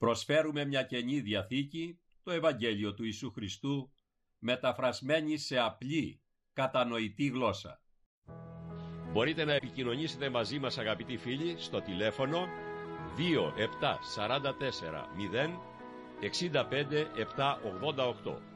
Προσφέρουμε μια Καινή Διαθήκη, το Ευαγγέλιο του Ιησού Χριστού, μεταφρασμένη σε απλή, κατανοητή γλώσσα. Μπορείτε να επικοινωνήσετε μαζί μας, αγαπητοί φίλοι, στο τηλέφωνο 2744 0 65 788.